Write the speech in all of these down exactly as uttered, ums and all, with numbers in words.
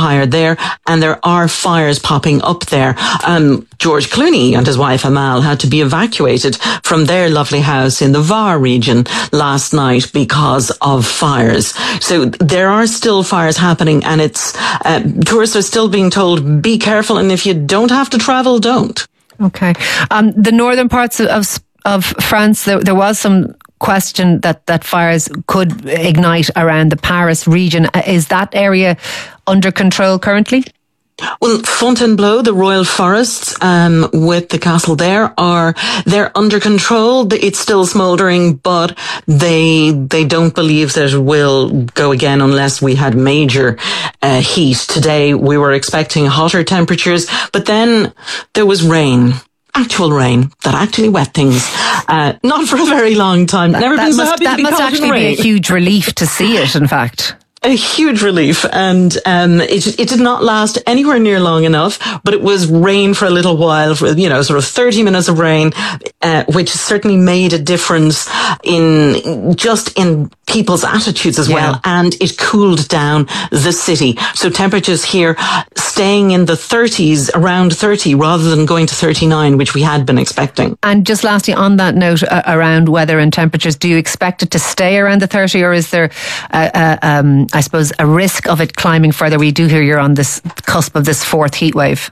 higher there, and there are fires popping up there. Um, George Clooney and his wife Amal had to be evacuated from their lovely house in the Var region last night because of fires. So there are still fires happening, and it's uh, tourists are still being told, be careful, and if you don't have to travel, don't. Okay. Um, the northern parts of of, of France, there, there was some question that, that fires could ignite around the Paris region. Is that area under control currently? Well, Fontainebleau, the royal forests, um, with the castle there, are, they're under control. It's still smouldering, but they, they don't believe that it will go again unless we had major, uh, heat. Today we were expecting hotter temperatures, but then there was rain. Actual rain that actually wet things, uh, not for a very long time. Never that been so must, happy that to be must caught actually in rain. be a huge relief to see it, in fact. A huge relief, and um, it it did not last anywhere near long enough, but it was rain for a little while, for, you know, sort of thirty minutes of rain, uh, which certainly made a difference in just in people's attitudes as well, yeah. And it cooled down the city. So temperatures here staying in the thirties, around thirty, rather than going to thirty-nine, which we had been expecting. And just lastly, on that note, uh, around weather and temperatures, do you expect it to stay around the thirty, or is there uh, uh, um, I suppose, a risk of it climbing further? We do hear you're on this cusp of this fourth heat wave.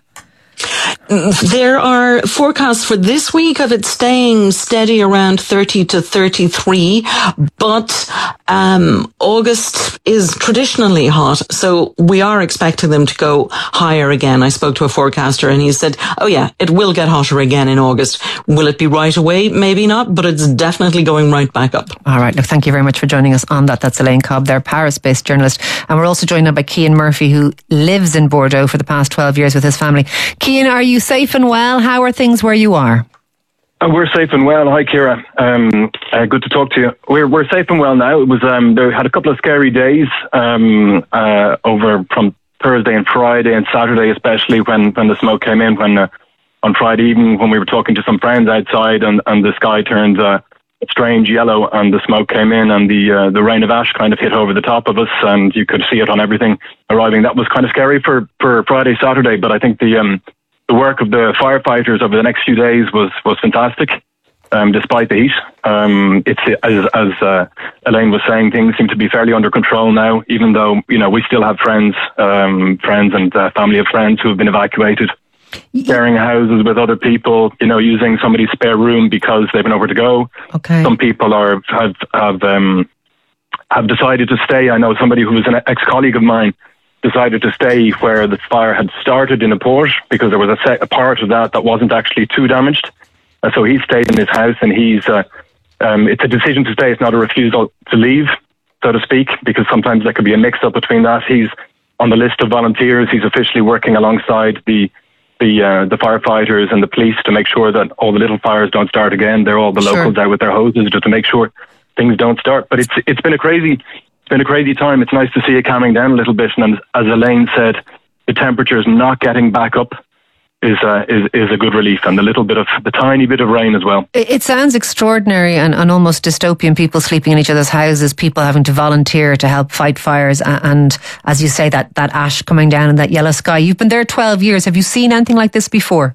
There are forecasts for this week of it staying steady around thirty to thirty-three, but um, August is traditionally hot, so we are expecting them to go higher again. I spoke to a forecaster and he said, oh yeah, it will get hotter again in August. Will it be right away? Maybe not, but it's definitely going right back up. All right, look, thank you very much for joining us on that. That's Elaine Cobb, their Paris-based journalist. And we're also joined now by Cian Murphy, who lives in Bordeaux for the past twelve years with his family. Cian, are you safe and well? How are things where you are? Uh, we're safe and well. Hi, Ciara. Um, uh, good to talk to you. We're we're safe and well now. It was um, they had a couple of scary days um, uh, over from Thursday and Friday and Saturday, especially when, when the smoke came in. When uh, on Friday evening, when we were talking to some friends outside, and, and the sky turned uh, strange yellow, and the smoke came in, and the uh, the rain of ash kind of hit over the top of us, and you could see it on everything arriving. That was kind of scary for, for Friday, Saturday, but I think the um, the work of the firefighters over the next few days was was fantastic, um, despite the heat. Um, it's as as uh, Elaine was saying, things seem to be fairly under control now, even though, you know, we still have friends, um, friends and uh, family of friends who have been evacuated, sharing houses with other people, you know, using somebody's spare room because they've nowhere to go. Okay. Some people are have have um, have decided to stay. I know somebody who was an ex-colleague of mine decided to stay where the fire had started in a port, because there was a, set, a part of that that wasn't actually too damaged. And so he stayed in his house, and he's, uh, um, it's a decision to stay. It's not a refusal to leave, so to speak, because sometimes there could be a mix-up between that. He's on the list of volunteers. He's officially working alongside the the uh, the firefighters and the police to make sure that all the little fires don't start again. They're all the Sure. locals out with their hoses just to make sure things don't start. But it's it's been a crazy... been a crazy time. It's nice to see it calming down a little bit, and as Elaine said, the temperatures not getting back up is uh, is is a good relief, and the little bit of the tiny bit of rain as well. It, it sounds extraordinary and, and almost dystopian. People sleeping in each other's houses, people having to volunteer to help fight fires, and, and as you say, that that ash coming down in that yellow sky. You've been there twelve years. Have you seen anything like this before?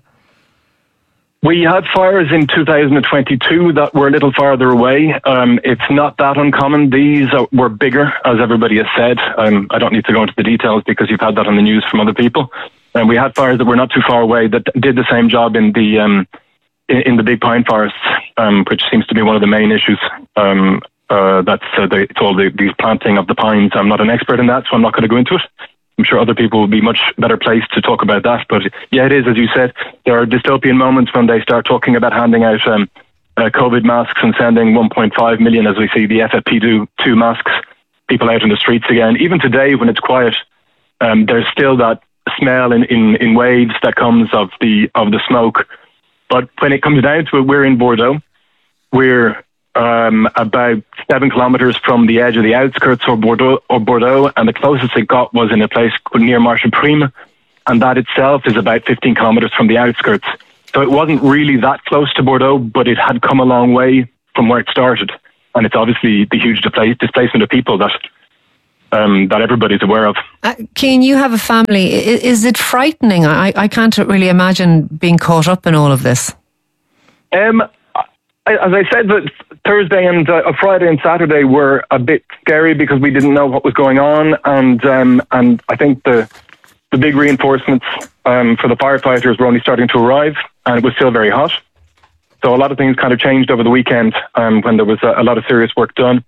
We had fires in two thousand twenty-two that were a little farther away. Um, it's not that uncommon. These are, were bigger, as everybody has said. Um, I don't need to go into the details because you've had that on the news from other people. And we had fires that were not too far away that did the same job in the um, in, in the big pine forests, um, which seems to be one of the main issues. Um, uh, that's uh, the, it's all the, these planting of the pines. I'm not an expert in that, so I'm not going to go into it. I'm sure other people will be much better placed to talk about that. But yeah, it is, as you said, there are dystopian moments when they start talking about handing out um, uh, COVID masks and sending one point five million, as we see the F F P do two masks, people out in the streets again. Even today, when it's quiet, um, there's still that smell in, in, in waves that comes of the of the smoke. But when it comes down to it, we're in Bordeaux. We're Um, about seven kilometres from the edge of the outskirts of Bordeaux, or Bordeaux, and the closest it got was in a place near Marche-Prime, and that itself is about fifteen kilometres from the outskirts. So it wasn't really that close to Bordeaux, but it had come a long way from where it started, and it's obviously the huge displacement of people that um, that everybody's aware of. Uh, Cian, you have a family. Is, is it frightening? I, I can't really imagine being caught up in all of this. Um, as I said, that Thursday and uh, Friday and Saturday were a bit scary because we didn't know what was going on, and um, and I think the the big reinforcements um, for the firefighters were only starting to arrive, and it was still very hot. So a lot of things kind of changed over the weekend um, when there was a, a lot of serious work done.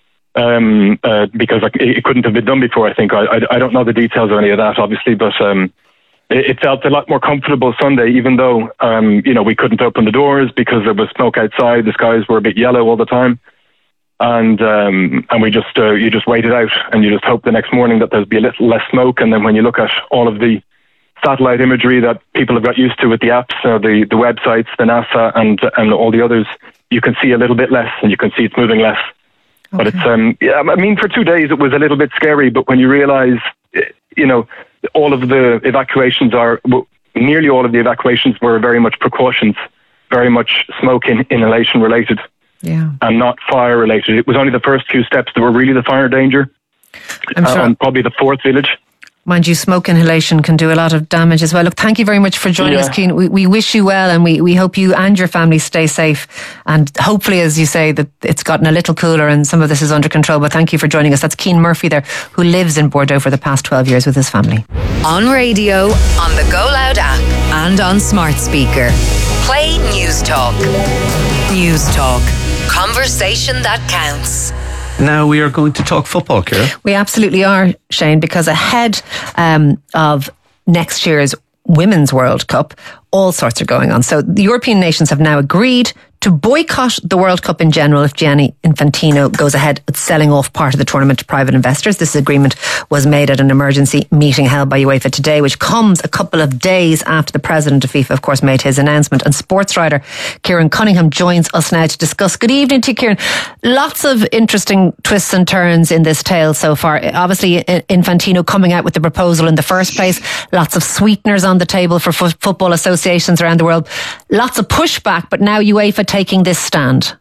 Um, uh, because like, it, it couldn't have been done before, I think. I, I, I don't know the details of any of that, obviously, but um, it, it felt a lot more comfortable Sunday, even though, um, you know, we couldn't open the doors because there was smoke outside. The skies were a bit yellow all the time. And um, and we just, uh, you just waited out and you just hope the next morning that there'd be a little less smoke. And then when you look at all of the satellite imagery that people have got used to with the apps, uh, the, the websites, the NASA and, and all the others, you can see a little bit less and you can see it's moving less. But okay. it's, um, yeah, I mean, for two days it was a little bit scary, but when you realize, you know, all of the evacuations are, nearly all of the evacuations were very much precautions, very much smoke in, inhalation related, yeah, and not fire related. It was only the first few steps that were really the fire danger. I'm sure. Um, probably the fourth village. Mind you, smoke inhalation can do a lot of damage as well. Look, thank you very much for joining yeah. us, Cian. We, we wish you well, and we, we hope you and your family stay safe. And hopefully, as you say, that it's gotten a little cooler and some of this is under control. But thank you for joining us. That's Cian Murphy there, who lives in Bordeaux for the past twelve years with his family. On radio, on the Go Loud app, and on smart speaker. Play News Talk. News Talk. Conversation that counts. Now we are going to talk football, Ciara. We absolutely are, Shane, because ahead um, of next year's Women's World Cup, all sorts are going on. So the European nations have now agreed to boycott the World Cup in general if Gianni Infantino goes ahead with selling off part of the tournament to private investors. This agreement was made at an emergency meeting held by UEFA today, which comes a couple of days after the president of FIFA, of course, made his announcement. And sports writer Kieran Cunningham joins us now to discuss. Good evening to you, Kieran. Lots of interesting twists and turns in this tale so far. Obviously, Infantino coming out with the proposal in the first place. Lots of sweeteners on the table for f- football associations around the world. Lots of pushback, but now UEFA taking this stand.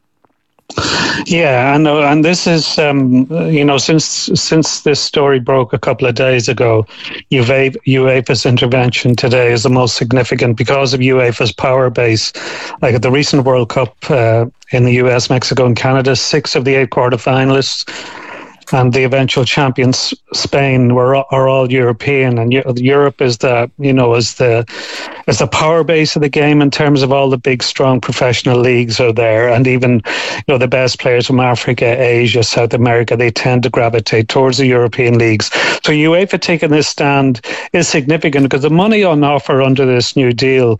Yeah, and and this is um, you know since since this story broke a couple of days ago, UEFA, UEFA's intervention today is the most significant because of UEFA's power base. Like at the recent World Cup uh, in the U S, Mexico, and Canada, six of the eight quarterfinalists and the eventual champions, Spain, were are all European, and Europe is the you know is the is the power base of the game in terms of all the big, strong professional leagues are there, and even you know the best players from Africa, Asia, South America, they tend to gravitate towards the European leagues. So UEFA taking this stand is significant because the money on offer under this new deal.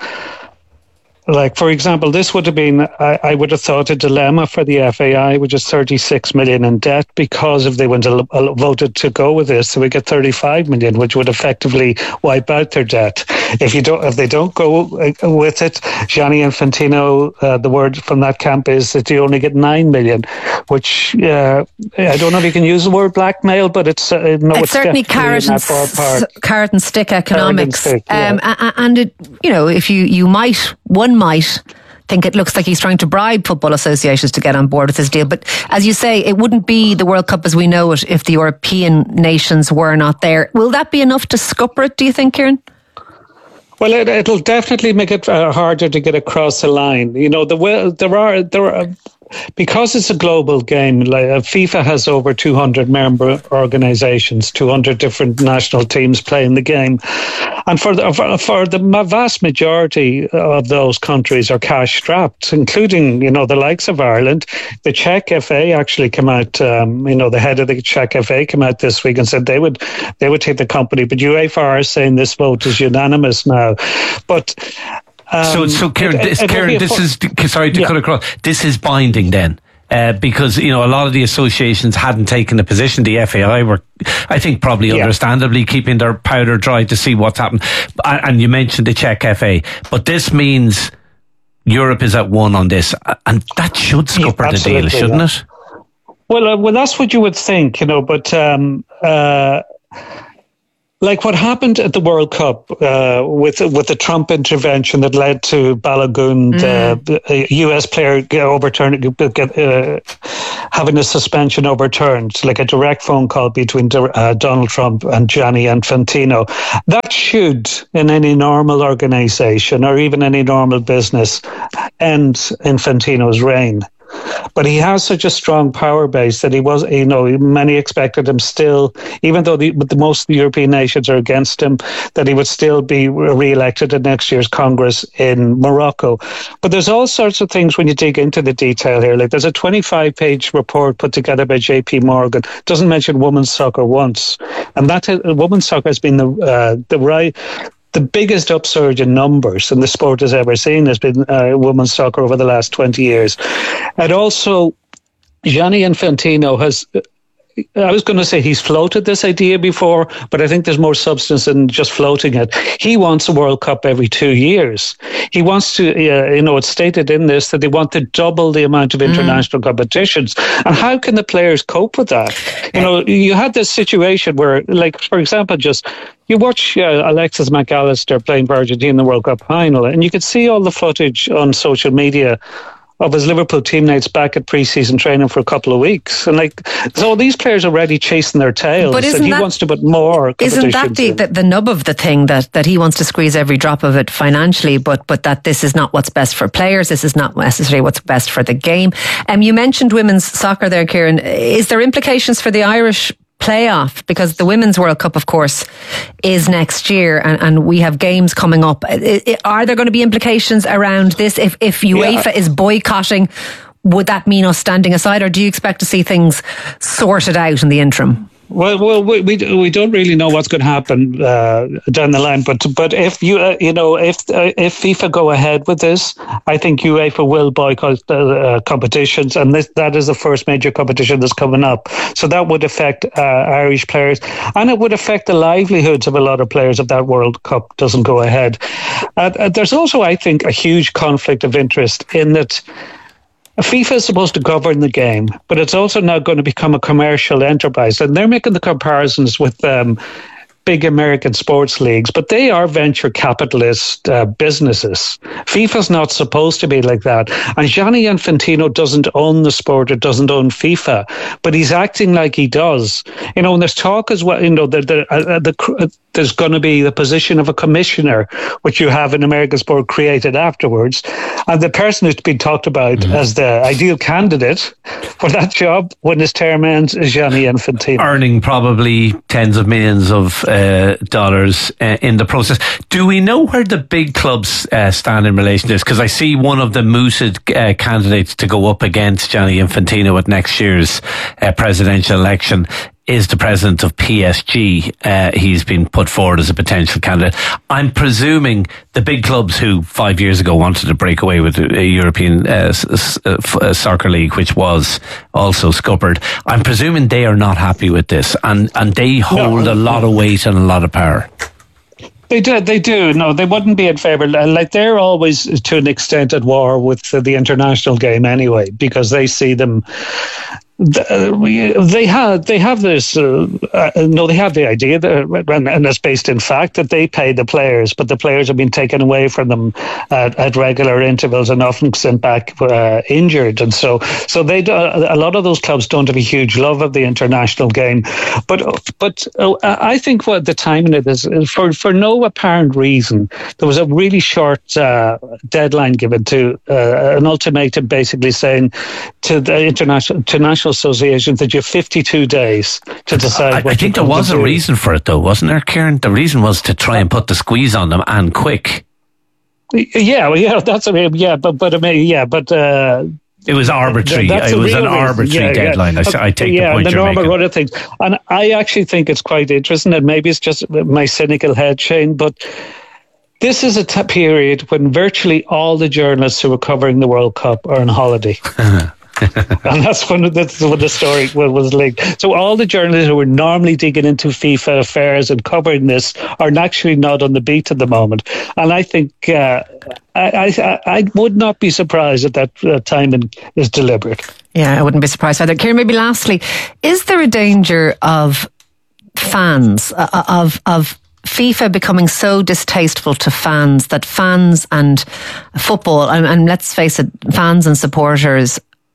Like, for example, this would have been, I, I would have thought, a dilemma for the F A I, which is thirty-six million in debt, because if they went to, uh, voted to go with this, they would get thirty-five million, which would effectively wipe out their debt. If you don't, if they don't go with it, Gianni Infantino, uh, the word from that camp is that you only get nine million, which uh, I don't know if you can use the word blackmail, but it's uh, no, it's, it's certainly carrot and, s- carrot and stick economics. And, stick, yeah. um, and it, you know, if you you might one might think it looks like he's trying to bribe football associations to get on board with this deal. But as you say, it wouldn't be the World Cup as we know it if the European nations were not there. Will that be enough to scupper it, do you think, Kieran? Well, it, it'll definitely make it uh, harder to get across the line. You know, the well, there are there are. Because it's a global game, like uh, FIFA has over two hundred member organisations, two hundred different national teams playing the game. And for the, for, for the vast majority of those countries are cash strapped, including, you know, the likes of Ireland. The Czech F A actually came out, um, you know, the head of the Czech F A came out this week and said they would they would take the company. But UEFA are saying this vote is unanimous now. But Um, so, so Kieran, it, this, it Kieran, this is, sorry to yeah. cut across, this is binding then, uh, because, you know, a lot of the associations hadn't taken a position. The F A I were, I think, probably yeah. understandably keeping their powder dry to see what's happened. And you mentioned the Czech F A, but this means Europe is at one on this, and that should scupper yeah, the deal, shouldn't yeah. it? Well, uh, well, that's what you would think, you know, but, um, uh, like what happened at the World Cup uh, with with the Trump intervention that led to Balogun, mm. the, the U S player, get overturned, get, uh, having a suspension overturned, like a direct phone call between uh, Donald Trump and Gianni Infantino. That should, in any normal organisation or even any normal business, end Infantino's reign. But he has such a strong power base that he was, you know, many expected him still, even though the, the most of the European nations are against him, that he would still be re-elected in next year's Congress in Morocco. But there's all sorts of things when you dig into the detail here. Like there's a twenty-five page report put together by J P Morgan, doesn't mention women's soccer once. And that uh, women's soccer has been the, uh, the right... The biggest upsurge in numbers in the sport has ever seen has been uh, women's soccer over the last twenty years. And also, Gianni Infantino has, I was going to say he's floated this idea before, but I think there's more substance than just floating it. He wants a World Cup every two years. He wants to, uh, you know, it's stated in this that they want to double the amount of international mm. competitions. And how can the players cope with that? You know, you had this situation where, like, for example, just... You watch uh, Alexis McAllister playing for Argentina in the World Cup final, and you could see all the footage on social media of his Liverpool teammates back at pre-season training for a couple of weeks. And like, so these players are already chasing their tails. But isn't and he that, wants to put more Isn't that the, the, the nub of the thing, that, that he wants to squeeze every drop of it financially, but but that this is not what's best for players, this is not necessarily what's best for the game. Um, you mentioned women's soccer there, Kieran. Is there implications for the Irish playoff? Because the Women's World Cup, of course, is next year, and, and we have games coming up. Are there going to be implications around this? If, if UEFA yeah. is boycotting, would that mean us standing aside, or do you expect to see things sorted out in the interim? Well, well, we we, we don't really know what's going to happen uh, down the line, but but if you uh, you know if uh, if FIFA go ahead with this, I think UEFA will boycott the uh, competitions, and this that is the first major competition that's coming up. So that would affect uh, Irish players, and it would affect the livelihoods of a lot of players if that World Cup doesn't go ahead. Uh, uh, there's also, I think, a huge conflict of interest in that. FIFA is supposed to govern the game, but it's also now going to become a commercial enterprise. And they're making the comparisons with um, big American sports leagues, but they are venture capitalist uh, businesses. FIFA's not supposed to be like that. And Gianni Infantino doesn't own the sport, or doesn't own FIFA, but he's acting like he does. You know, and there's talk as well, you know, the, the, uh, the, there's going to be the position of a commissioner, which you have in American sport created afterwards. And the person who's been talked about mm-hmm. as the ideal candidate for that job when his term ends is Gianni Infantino. Earning probably tens of millions of uh, dollars uh, in the process. Do we know where the big clubs uh, stand in relation to this? Because I see one of the mooted uh, candidates to go up against Gianni Infantino at next year's uh, presidential election is the president of P S G. Uh, he's been put forward as a potential candidate. I'm presuming the big clubs who five years ago wanted to break away with a European uh, s- uh, soccer league, which was also scuppered, I'm presuming they are not happy with this, and, and they hold no. a lot of weight and a lot of power. They do. They do. No, they wouldn't be in favour. Like, they're always, to an extent, at war with the, the international game anyway, because they see them. They have they have this uh, uh, no they have the idea that, and, and it's based in fact, that they pay the players, but the players have been taken away from them at, at regular intervals and often sent back uh, injured, and so so they do, a lot of those clubs don't have a huge love of the international game, but but uh, I think what the timing of this is, for for no apparent reason, there was a really short uh, deadline given to uh, an ultimatum, basically saying to the international to national associations that you have fifty-two days to decide. I, what I think there was a do. reason for it, though, wasn't there, Kieran? The reason was to try and put the squeeze on them, and quick. Yeah, well, yeah, that's I mean, yeah, but but I mean, yeah, but. Uh, It was arbitrary. It was an arbitrary yeah, deadline. Yeah. I, I take yeah, the point and the you're normal making. other things. And I actually think it's quite interesting, and maybe it's just my cynical head, Shane, but this is a t- period when virtually all the journalists who were covering the World Cup are on holiday. And that's when, that's when the story was linked. So all the journalists who were normally digging into FIFA affairs and covering this are actually not on the beat at the moment. And I think uh, I, I I would not be surprised if that uh, timing is deliberate. Yeah, I wouldn't be surprised either. Kieran, maybe lastly, is there a danger of fans, uh, of of FIFA becoming so distasteful to fans that fans and football, and, and let's face it, fans and supporters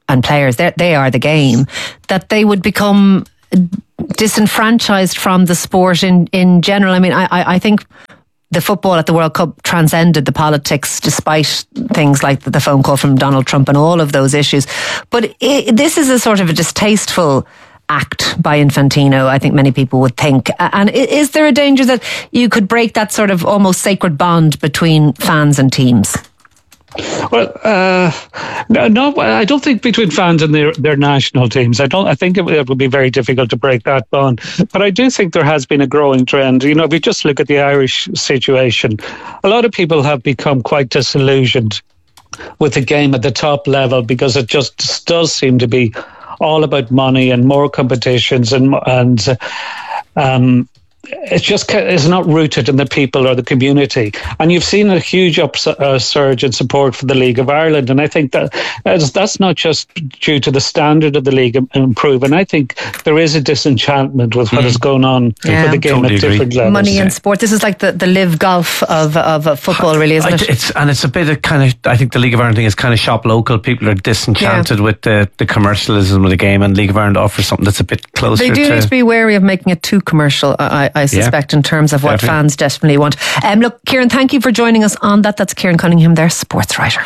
and players, they are the game, that they would become disenfranchised from the sport in, in general. I mean, I, I think the football at the World Cup transcended the politics despite things like the phone call from Donald Trump and all of those issues. But it, this is a sort of a distasteful act by Infantino, I think many people would think. And is there a danger that you could break that sort of almost sacred bond between fans and teams? Well, uh, no, I don't think between fans and their, their national teams. I don't. I think it, it would be very difficult to break that bond. But I do think there has been a growing trend. You know, if you just look at the Irish situation, a lot of people have become quite disillusioned with the game at the top level because it just does seem to be all about money and more competitions and and. Um, It's just it's not rooted in the people or the community, and you've seen a huge upsurge in support for the League of Ireland. And I think that that's not just due to the standard of the league improving. I think there is a disenchantment with what mm. is going on yeah. with the game totally at different agree. levels. Money in sport. This is like the, the live golf of of football, really, isn't it? It's and it's a bit of kind of. I think the League of Ireland thing is kind of shop local. People are disenchanted yeah. with the, the commercialism of the game, and League of Ireland offers something that's a bit closer. They do to, need to be wary of making it too commercial. I, I suspect yeah. in terms of what Definitely. fans desperately want. Um, look, Kieran, thank you for joining us on that. That's Kieran Cunningham, their sports writer.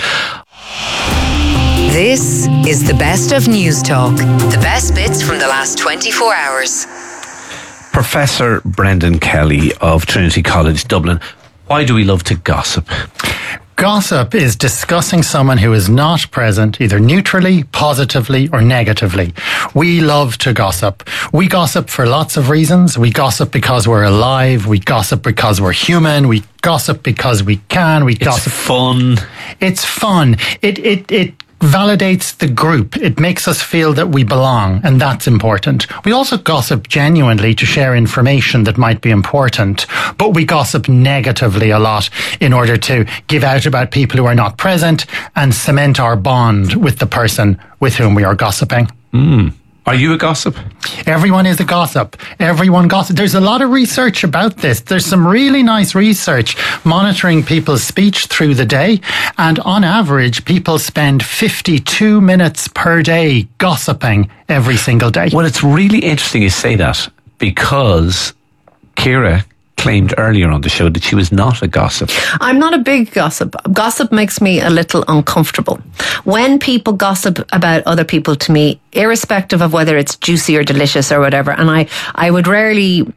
This is the best of News Talk. The best bits from the last twenty-four hours. Professor Brendan Kelly of Trinity College Dublin. Why do we love to gossip? Gossip is discussing someone who is not present, either neutrally, positively, or negatively. We love to gossip. We gossip for lots of reasons. We gossip because we're alive. We gossip because we're human. We gossip because we can. We it's gossip. fun. It's fun. It it it validates the group. It makes us feel that we belong, and that's important. We also gossip genuinely to share information that might be important, but we gossip negatively a lot in order to give out about people who are not present and cement our bond with the person with whom we are gossiping. Mm. Are you a gossip? Everyone is a gossip. Everyone gossip. There's a lot of research about this. There's some really nice research monitoring people's speech through the day. And on average, people spend fifty-two minutes per day gossiping every single day. Well, it's really interesting you say that, because Ciara claimed earlier on the show that she was not a gossip. I'm not a big gossip. Gossip makes me a little uncomfortable. When people gossip about other people, to me, irrespective of whether it's juicy or delicious or whatever, and I, I would rarely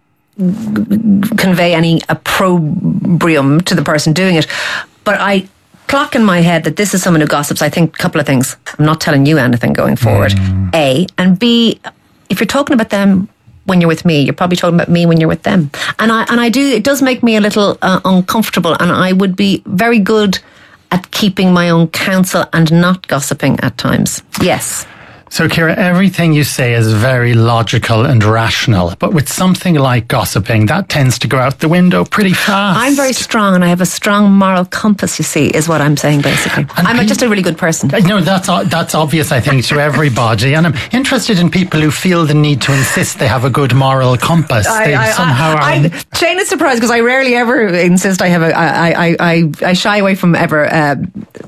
convey any opprobrium to the person doing it, but I clock in my head that this is someone who gossips. I think a couple of things. I'm not telling you anything going forward. Mm. A, and B, if you're talking about them when you're with me, you're probably talking about me when you're with them. And I and I do, it does make me a little uh, uncomfortable, and I would be very good at keeping my own counsel and not gossiping at times. Yes. So, Ciara, everything you say is very logical and rational, but with something like gossiping, that tends to go out the window pretty fast. I'm very strong, and I have a strong moral compass, you see, is what I'm saying, basically. And I'm pe- just a really good person. No, that's that's obvious, I think, to everybody. And I'm interested in people who feel the need to insist they have a good moral compass. I, they I, somehow I, are... I, Shane is surprised, because I rarely ever insist I have a... I, I, I, I shy away from ever... Uh,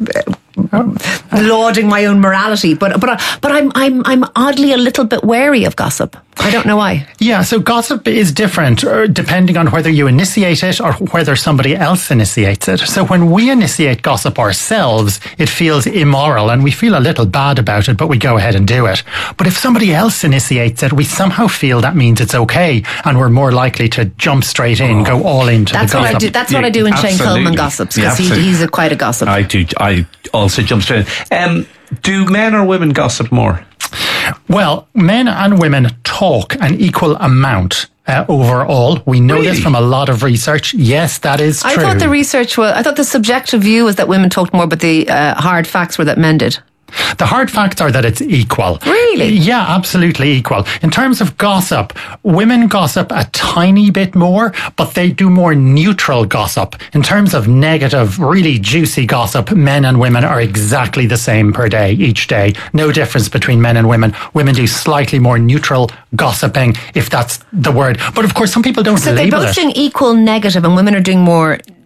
lauding my own morality, but but but I'm I'm I'm oddly a little bit wary of gossip. I don't know why. Yeah, so gossip is different depending on whether you initiate it or whether somebody else initiates it. So when we initiate gossip ourselves, it feels immoral and we feel a little bad about it, but we go ahead and do it. But if somebody else initiates it, we somehow feel that means it's okay, and we're more likely to jump straight in, oh. go all into that's the what gossip. I do. That's what yeah, I do when absolutely. Shane Coleman gossips, because yeah, he, he's a, quite a gossip. I do. I also jump straight in. Um, do men or women gossip more? Well, men and women talk an equal amount uh, overall. We know really? this from a lot of research. Yes, that is true. I thought the research was, I thought the subjective view was that women talked more, but the uh, hard facts were that men did. The hard facts are that it's equal. Really? Yeah, absolutely equal. In terms of gossip, women gossip a tiny bit more, but they do more neutral gossip. In terms of negative, really juicy gossip, men and women are exactly the same per day, each day. No difference between men and women. Women do slightly more neutral gossiping, if that's the word. But of course, some people don't so label it. So they're both doing equal negative, and women are doing more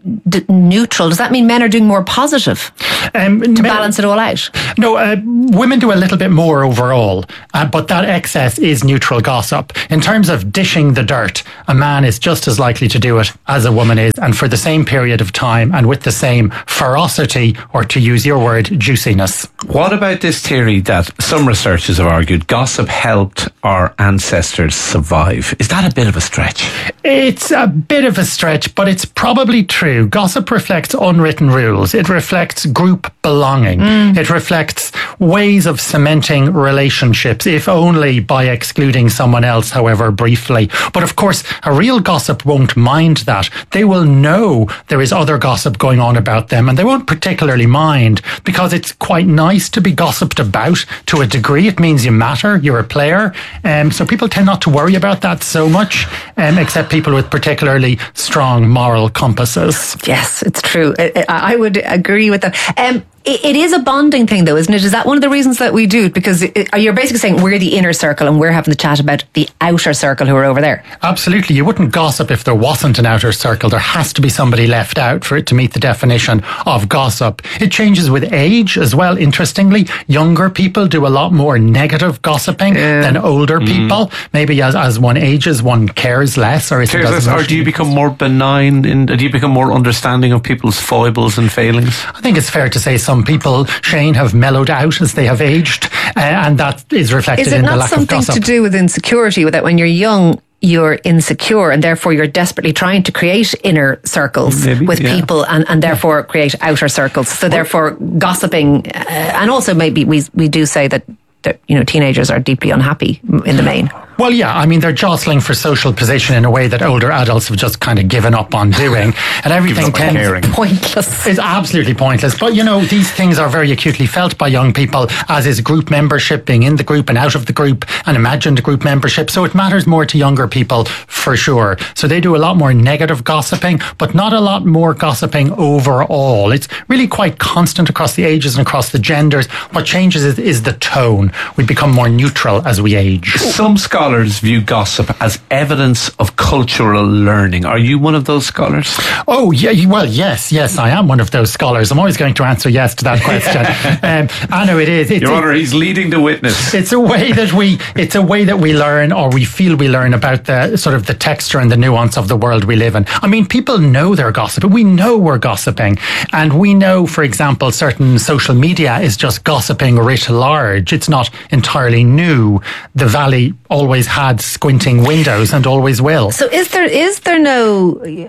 d- neutral? Does that mean men are doing more positive um, to men, balance it all out? No, uh, women do a little bit more overall, uh, but that excess is neutral gossip. In terms of dishing the dirt, a man is just as likely to do it as a woman is, and for the same period of time and with the same ferocity, or to use your word, juiciness. What about this theory that some researchers have argued gossip helped our ancestors survive? Is that a bit of a stretch? It's a bit of a stretch, but it's probably true. Gossip reflects unwritten rules. It reflects group belonging. Mm. It reflects ways of cementing relationships, if only by excluding someone else, however briefly. But of course, a real gossip won't mind that. They will know there is other gossip going on about them, and they won't particularly mind, because it's quite nice to be gossiped about to a degree. It means you matter, you're a player. Um, so people tend not to worry about that so much, um, except people with particularly strong moral compasses. Yes, it's true. I, I would agree with that. Um, it, it is a bonding thing, though, isn't it? Is that one of the reasons that we do it? Because it, you're basically saying we're the inner circle and we're having the chat about the outer circle who are over there. Absolutely. You wouldn't gossip if there wasn't an outer circle. There has to be somebody left out for it to meet the definition of gossip. It changes with age as well. Interestingly, younger people do a lot more negative gossiping yeah. than older mm. people. Maybe as, as one ages, one cares less, or, cares less, or do you become more benign? In, do you become more understanding of people's foibles and failings? I think it's fair to say some people, Shane, have mellowed out as they have aged, uh, and that is reflected in the lack of gossip. Is it not something to do with insecurity, with that when you're young, you're insecure and therefore you're desperately trying to create inner circles Maybe, with yeah. people and, and therefore yeah. create outer circles. So therefore gossiping, uh, and also maybe we we do say that, that, you know, teenagers are deeply unhappy in the main. Well, yeah, I mean, they're jostling for social position in a way that older adults have just kind of given up on doing. And everything tends... Pointless. It's absolutely pointless. But, you know, these things are very acutely felt by young people, as is group membership, being in the group and out of the group, and imagined group membership. So it matters more to younger people, for sure. So they do a lot more negative gossiping, but not a lot more gossiping overall. It's really quite constant across the ages and across the genders. What changes is, is the tone. We become more neutral as we age. Some scholars view gossip as evidence of cultural learning. Are you one of those scholars? Oh, yeah. Well, yes, yes, I am one of those scholars. I'm always going to answer yes to that question. um, I know it is. It's, Your Honour, he's leading the witness. It's a way that we, it's a way that we learn, or we feel we learn, about the sort of the texture and the nuance of the world we live in. I mean, people know they're gossiping. We know we're gossiping, and we know, for example, certain social media is just gossiping writ large. It's not entirely new. The Valley always had squinting windows and always will. So is there is there no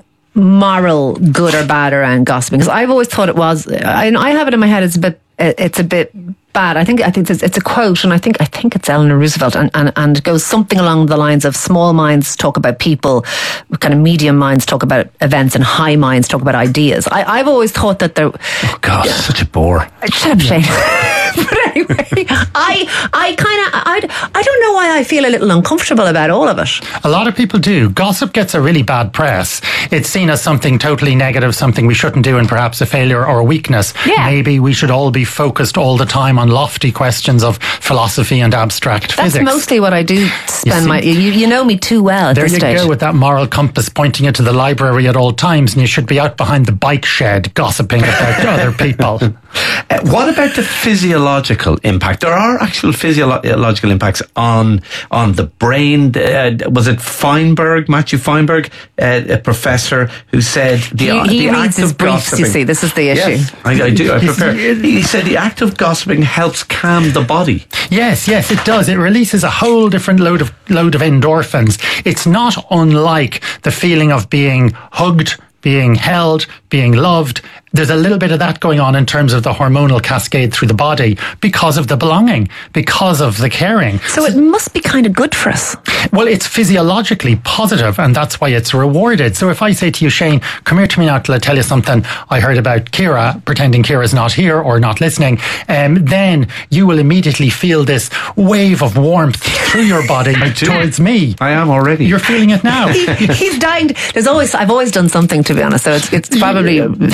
moral good or bad around gossiping? Because I've always thought it was. I, I have it in my head. It's a bit. It's a bit bad. I think. I think it's, it's a quote, and I think. I think it's Eleanor Roosevelt, and, and and it goes something along the lines of: small minds talk about people, kind of medium minds talk about events, and high minds talk about ideas. I, I've always thought that there. Oh God, yeah. Such a bore. Shut up, Shane. But anyway, I I kind of I, I don't know why I feel a little uncomfortable about all of it. A lot of people do. Gossip gets a really bad press. It's seen as something totally negative, something we shouldn't do, and perhaps a failure or a weakness. Yeah. Maybe we should all be focused all the time on lofty questions of philosophy and abstract That's physics. That's mostly what I do spend you my... You, you know me too well at there this stage. There you go, with that moral compass pointing you to the library at all times, and you should be out behind the bike shed gossiping about other people. Uh, what about the physiological impact? There are actual physiological impacts on on the brain. Uh, was it Feinberg, Matthew Feinberg, uh, a professor who said the, he, he the reads act his of briefs, gossiping. You see, this is the issue. Yes, I, I do. I prefer. He said the act of gossiping helps calm the body. Yes, yes, it does. It releases a whole different load of load of endorphins. It's not unlike the feeling of being hugged, being held, being loved. There's a little bit of that going on in terms of the hormonal cascade through the body because of the belonging, because of the caring. So it must be kind of good for us. Well, it's physiologically positive, and that's why it's rewarded. So if I say to you, Shane, come here to me now till I tell you something I heard about Ciara, pretending Ciara's not here or not listening, um, then you will immediately feel this wave of warmth through your body towards me. I am already. You're feeling it now. he, he's dying. There's always, I've always done something, to be honest. So it's, it's probably, this is probably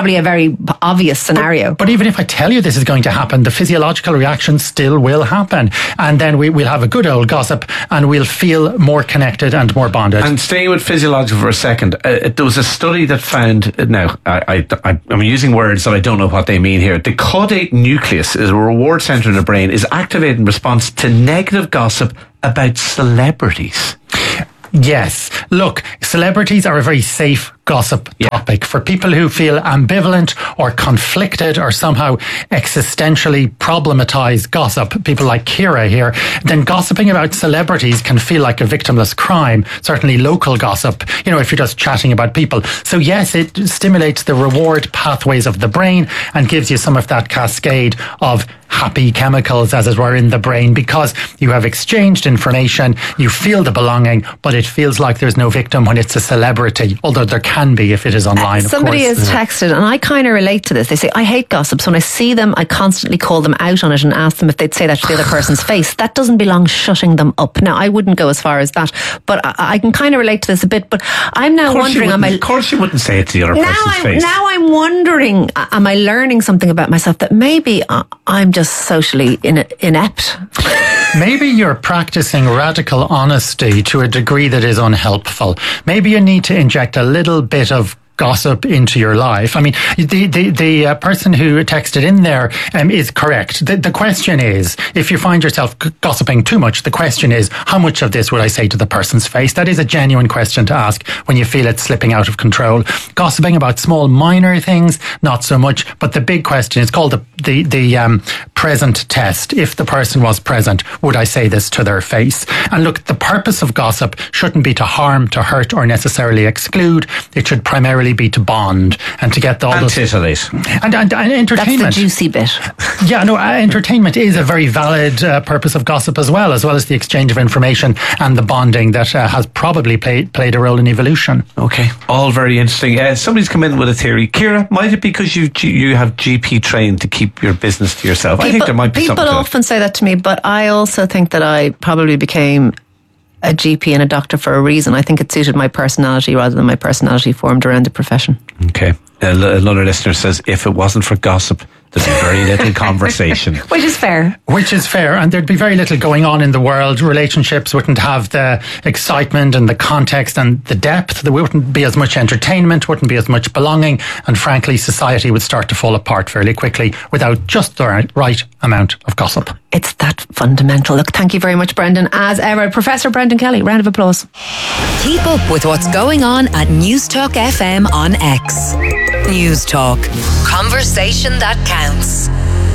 probably a very obvious scenario. But, but even if I tell you this is going to happen, the physiological reaction still will happen. And then we, we'll have a good old gossip and we'll feel more connected and more bonded. And staying with physiological for a second, uh, there was a study that found, now, I, I, I'm using words that I don't know what they mean here. The caudate nucleus is a reward centre in the brain, is activated in response to negative gossip about celebrities. Yes. Look, celebrities are a very safe gossip yeah. topic for people who feel ambivalent or conflicted or somehow existentially problematize gossip, people like Ciara here. Then gossiping about celebrities can feel like a victimless crime, certainly local gossip, you know, if you're just chatting about people. So yes, it stimulates the reward pathways of the brain and gives you some of that cascade of happy chemicals, as it were, in the brain, because you have exchanged information, you feel the belonging, but it feels like there's no victim when it's a celebrity, although there can be if it is online. Uh, somebody of course. has texted, and I kind of relate to this. They say, I hate gossips. When I see them, I constantly call them out on it and ask them if they'd say that to the other person's face. That doesn't belong shutting them up. Now, I wouldn't go as far as that, but I, I can kind of relate to this a bit. But I'm now wondering, am I... Of course you wouldn't say it to the other now person's I'm, face. Now I'm wondering, am I learning something about myself that maybe I'm just socially inept? Maybe you're practicing radical honesty to a degree that is unhelpful. Maybe you need to inject a little bit of gossip into your life. I mean, the the, the uh, person who texted in there um, is correct. The, the question is, if you find yourself g- gossiping too much, the question is, how much of this would I say to the person's face? That is a genuine question to ask when you feel it's slipping out of control. Gossiping about small, minor things, not so much. But the big question is called the the, the um, present test. If the person was present, would I say this to their face? And look, the purpose of gossip shouldn't be to harm, to hurt, or necessarily exclude. It should primarily be to bond and to get all and those titillate. And, and, and entertainment. That's the juicy bit. Yeah, no, uh, entertainment is a very valid uh, purpose of gossip as well, as well as the exchange of information and the bonding that uh, has probably played played a role in evolution. Okay, all very interesting. Uh, somebody's come in with a theory. Ciara, might it be because you you have G P trained to keep your business to yourself? People, I think there might be people something. People often say that to me, but I also think that I probably became a G P and a doctor for a reason. I think it suited my personality rather than my personality formed around the profession. Okay. Another listener says, if it wasn't for gossip, there'd be very little conversation. Which is fair. Which is fair. And there'd be very little going on in the world. Relationships wouldn't have the excitement and the context and the depth. There wouldn't be as much entertainment, wouldn't be as much belonging. And frankly, society would start to fall apart fairly quickly without just the right, right amount of gossip. It's that fundamental. Look, thank you very much, Brendan. As ever, Professor Brendan Kelly, round of applause. Keep up with what's going on at News Talk F M on X. News Talk. Conversation that counts.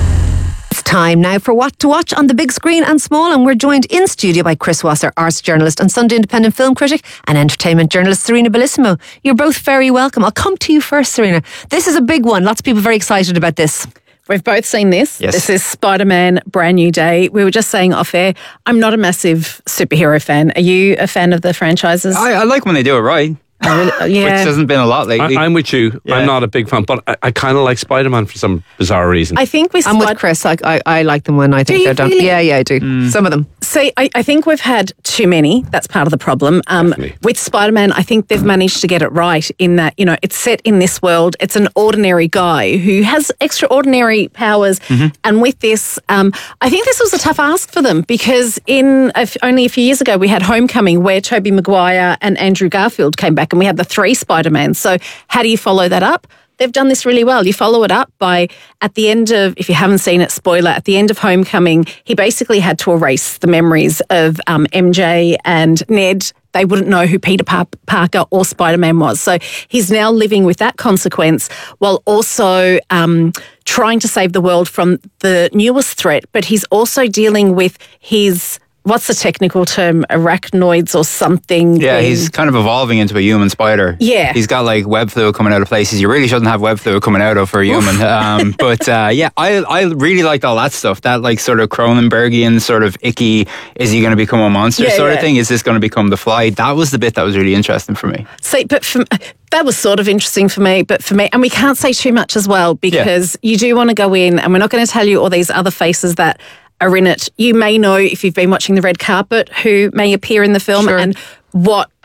It's time now for What to Watch on the big screen and small, and we're joined in studio by Chris Wasser, arts journalist and Sunday Independent film critic, and entertainment journalist Serena Bellissimo. You're both very welcome. I'll come to you first, Serena. This is a big one. Lots of people very excited about this. We've both seen this. Yes. This is Spider-Man Brand New Day. We were just saying off air, I'm not a massive superhero fan. Are you a fan of the franchises? I, I like when they do it right. Really, yeah. Which hasn't been a lot lately. I, I'm with you. Yeah. I'm not a big fan, but I, I kind of like Spider-Man for some bizarre reason. I think with I'm Spid- with Chris. I, I, I like them when I think Do you they're done. really? Yeah, yeah, I do. Mm. Some of them. See, I, I think we've had too many. That's part of the problem. Um, Definitely. with Spider-Man, I think they've managed to get it right in that, you know, it's set in this world. It's an ordinary guy who has extraordinary powers. Mm-hmm. And with this, um, I think this was a tough ask for them because in a f- only a few years ago, we had Homecoming where Tobey Maguire and Andrew Garfield came back and we had the three Spider-Man. So how do you follow that up? They've done this really well. You follow it up by, at the end of, if you haven't seen it, spoiler, at the end of Homecoming, he basically had to erase the memories of um, M J and Ned. They wouldn't know who Peter Par- Parker or Spider-Man was. So he's now living with that consequence while also um, trying to save the world from the newest threat. But he's also dealing with his... What's the technical term? Arachnoids or something? Yeah, thing. he's kind of evolving into a human spider. Yeah. He's got like web fluid coming out of places you really shouldn't have web fluid coming out of for a human. um, but uh, yeah, I I really liked all that stuff. That like sort of Cronenbergian sort of icky, is he going to become a monster Yeah, sort yeah. of thing? Is this going to become the Fly? That was the bit that was really interesting for me. See, but for, that was sort of interesting for me, but for me, and we can't say too much as well because you do want to go in, and we're not going to tell you all these other faces that are in it. You may know, if you've been watching the red carpet, who may appear in the film Sure. and what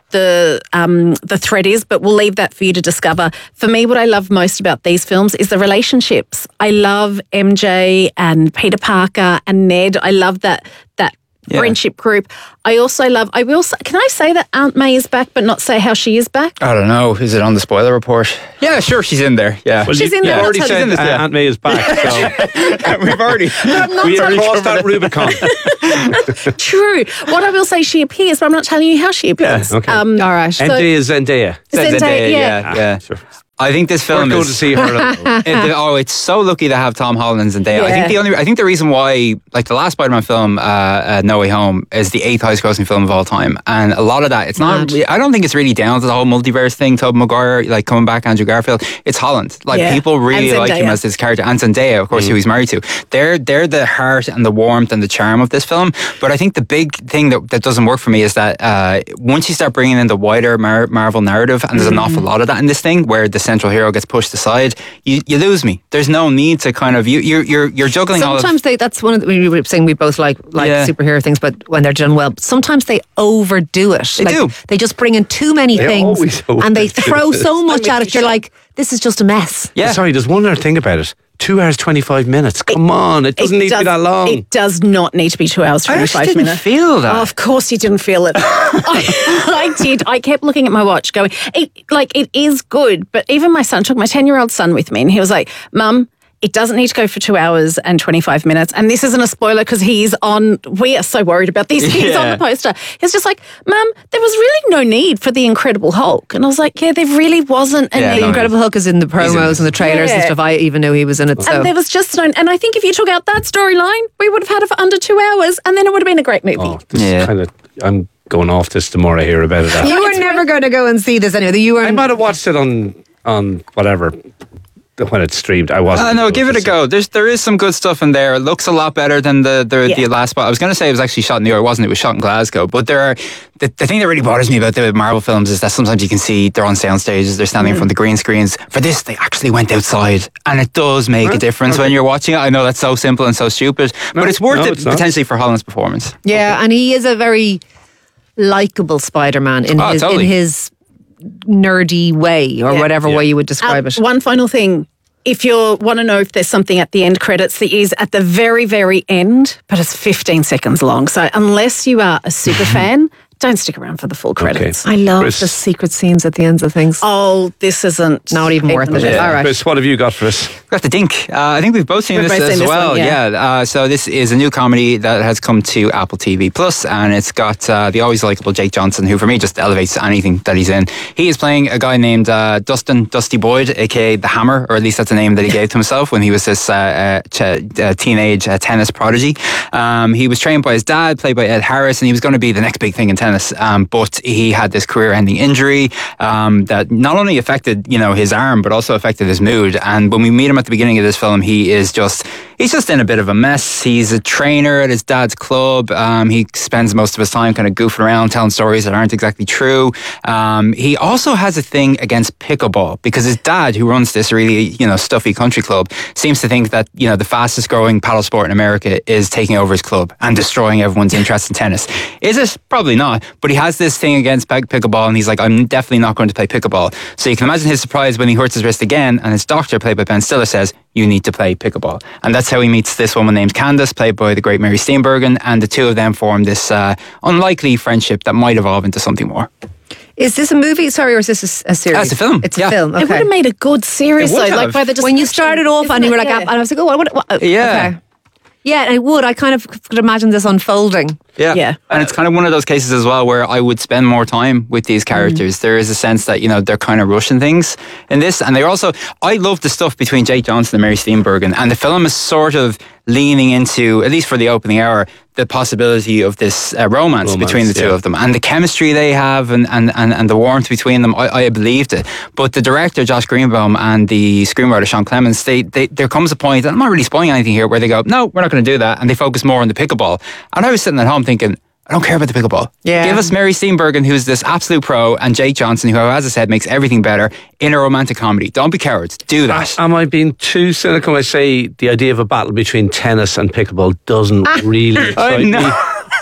the um, the thread is, but we'll leave that for you to discover. For me, what I love most about these films is the relationships. I love M J and Peter Parker and Ned. I love that that yeah. friendship group. I also love, I will say, can I say that Aunt May is back, but not say how she is back? I don't know. Is it on the spoiler report? Yeah, sure, she's in there. Yeah, well, she's you, in there. You've already said in this, uh, yeah. Aunt May is back. So. We've already, we have crossed that Rubicon. True. What I will say, she appears, but I'm not telling you how she appears. Yeah, okay. Um, All right. So, Zendaya is Zendaya. Zendaya, Zendaya, yeah. yeah, yeah. Ah, sure. I think this film We're is going to see her. it, oh, it's so lucky to have Tom Holland and Zendaya. Yeah. I think the only, I think the reason why, like the last Spider-Man film, uh, uh, No Way Home, is the eighth highest-grossing film of all time, and a lot of that, it's not. I don't think it's really down to the whole multiverse thing. Tobey Maguire, like coming back, Andrew Garfield. It's Holland. Like Yeah. people really And like him Zendaya. as this character, and Zendaya, of course, Mm. who he's married to. They're they're the heart and the warmth and the charm of this film. But I think the big thing that, that doesn't work for me is that uh, once you start bringing in the wider Mar- Marvel narrative, and there's Mm. an awful lot of that in this thing, where the central hero gets pushed aside, you, you lose me. There's no need to kind of you you're you're, you're juggling all of. Sometimes they, that's one of the, we were saying we both like like Yeah. superhero things, but when they're done well, sometimes they overdo it. They like, do. They just bring in too many They things always and they overdo throw it. so much at it. You're like, this is just a mess. Yeah. Sorry, there's one other thing about it. Two hours, twenty-five minutes. Come on, it doesn't It need to be does- that long. It does not need to be two hours, I twenty-five actually didn't minutes. feel that. Oh, of course you didn't feel it. I, I did. I kept looking at my watch going, it, like, it is good. But even my son, took my ten-year-old son with me, and he was like, Mum, it doesn't need to go for two hours and twenty-five minutes. And this isn't a spoiler because he's on, we are so worried about these things on Yeah. the poster. He's just like, Mum, there was really no need for the Incredible Hulk. And I was like, yeah, there really wasn't a Yeah, need. The Incredible Hulk is in the promos and the trailers and Yeah. stuff. I even knew he was in it. So. And there was just no, and I think if you took out that storyline, we would have had it for under two hours, and then it would have been a great movie. Oh, this Yeah. is kind of. I'm going off this the more I hear about it. You were never going to go and see this anyway. You were. I might have watched it on on whatever when it's streamed. I wasn't. Uh, no, give it a go. There's there is some good stuff in there. It looks a lot better than the the, Yeah. the last spot. I was going to say it was actually shot in New York. It wasn't. It was shot in Glasgow. But there are the, the thing that really bothers me about the Marvel films is that sometimes you can see they're on sound stages. They're standing in front of the green screens. For this, they actually went outside, and it does make a difference when you're watching it. I know that's so simple and so stupid, but it's worth no, it it's not. potentially for Holland's performance. Yeah, and he is a very likable Spider-Man in Oh, his totally. in his nerdy way, or Yeah. whatever way you would describe Um, it. One final thing. If you want to know if there's something at the end credits, there is at the very, very end, but it's fifteen seconds long. So unless you are a super fan, don't stick around for the full credits. I love Chris. the secret scenes at the ends of things. Oh, this isn't Not even worth it. Yeah. All right. Chris, what have you got for us? Got the Dink. Uh, I think we've both seen We've this both as seen this well. one, yeah. yeah. Uh, so this is a new comedy that has come to Apple T V Plus, and it's got uh, the always likable Jake Johnson, who for me just elevates anything that he's in. He is playing a guy named uh, Dustin Dusty Boyd, aka the Hammer, or at least that's the name that he gave to himself when he was this uh, uh, ch- uh, teenage uh, tennis prodigy. Um, he was trained by his dad, played by Ed Harris, and he was going to be the next big thing in tennis. Um, but he had this career-ending injury um, that not only affected, you know, his arm, but also affected his mood. And when we meet him at the beginning of this film, he is just he's just in a bit of a mess. He's a trainer at his dad's club. Um, he spends most of his time kind of goofing around, telling stories that aren't exactly true. Um, he also has a thing against pickleball because his dad, who runs this really, you know, stuffy country club, seems to think that, you know, the fastest growing paddle sport in America is taking over his club and destroying everyone's interest in tennis. Is it? Probably not. But he has this thing against pick- pickleball, and he's like, I'm definitely not going to play pickleball. So you can imagine his surprise when he hurts his wrist again, and his doctor, played by Ben Stiller, says, you need to play pickleball. And that's how he meets this woman named Candace, played by the great Mary Steenburgen, and the two of them form this uh, unlikely friendship that might evolve into something more. Is this a movie? Sorry, or is this a, a series? Ah, it's a film. It's Yeah. a film. It would Okay. have made a good series, It would though. Like have. by the When you description, started off isn't and you it? were like, Yeah. and I was like, oh, what? what Yeah. Okay. Yeah, I would. I kind of could imagine this unfolding. Yeah. Yeah. And it's kind of one of those cases as well where I would spend more time with these characters. Mm. There is a sense that, you know, they're kind of rushing things in this. And they're also, I love the stuff between Jake Johnson and Mary Steenburgen. And the film is sort of leaning into, at least for the opening hour, the possibility of this uh, romance, Romance, between the two yeah. of them. And the chemistry they have and, and, and, and the warmth between them, I, I believed it. But the director, Josh Greenbaum, and the screenwriter, Sean Clemens, they, they, there comes a point, and I'm not really spoiling anything here, where they go, no, we're not going to do that. And they focus more on the pickleball. And I was sitting at home thinking, I don't care about the pickleball. Yeah. Give us Mary Steenburgen, who's this absolute pro, and Jake Johnson, who, as I said, makes everything better in a romantic comedy. Don't be cowards. Do that. Am I being too cynical when I say the idea of a battle between tennis and pickleball doesn't really excite know. me?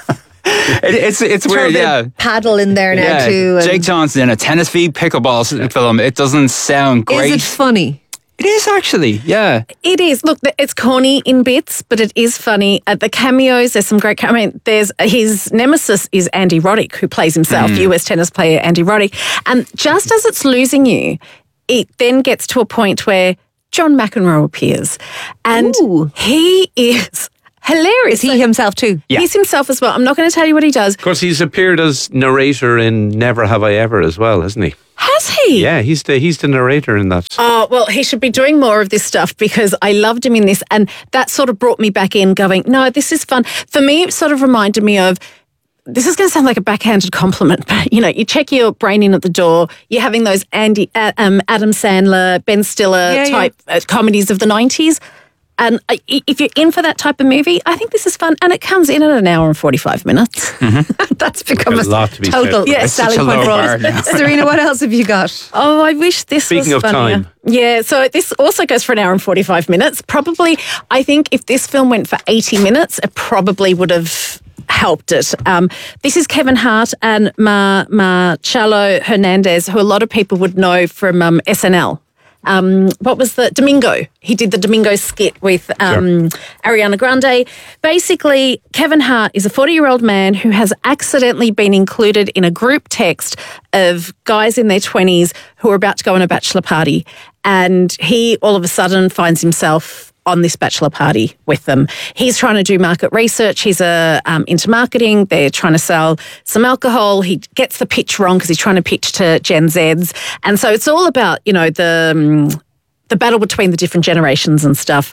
It, it's it's Throw a weird, bit yeah. of paddle in there now yeah. too. Jake Johnson in a Tennessee pickleball film. It doesn't sound great. Is it funny? It is actually, yeah. It is. Look, it's corny in bits, but it is funny. At the cameos, there's some great. I mean, there's his nemesis is Andy Roddick, who plays himself, Mm. U S tennis player Andy Roddick. And just as it's losing you, it then gets to a point where John McEnroe appears, and Ooh. he is hilarious. Is he himself too? Yeah. He's himself as well. I'm not going to tell you what he does. Of course, he's appeared as narrator in Never Have I Ever as well, hasn't he? Has he? Yeah, he's the he's the narrator in that. Oh, well, he should be doing more of this stuff because I loved him in this. And that sort of brought me back in going, no, this is fun. For me, it sort of reminded me of, this is going to sound like a backhanded compliment, but, you know, you check your brain in at the door, you're having those Andy, uh, um, Adam Sandler, Ben Stiller Yeah, type Uh, comedies of the nineties. And I- if you're in for that type of movie, I think this is fun. And it comes in at an hour and forty-five minutes. That's become A a, lot to be total said. Yeah, It's such selling a point low for bar us. now. Serena, what else have you got? Oh, I wish this Speaking was of funnier. time. Yeah, so this also goes for an hour and forty-five minutes. Probably, I think if this film went for eighty minutes, it probably would have helped it. Um, this is Kevin Hart and Ma Marcelo Hernandez, who a lot of people would know from um, S N L. Um, what was the Domingo? He did the Domingo skit with um, Ariana Grande. Basically, Kevin Hart is a forty-year-old man who has accidentally been included in a group text of guys in their twenties who are about to go on a bachelor party. And he all of a sudden finds himself on this bachelor party with them. He's trying to do market research. He's uh, um, into marketing. They're trying to sell some alcohol. He gets the pitch wrong because he's trying to pitch to Gen Zs. And so it's all about, you know, the um, the battle between the different generations and stuff.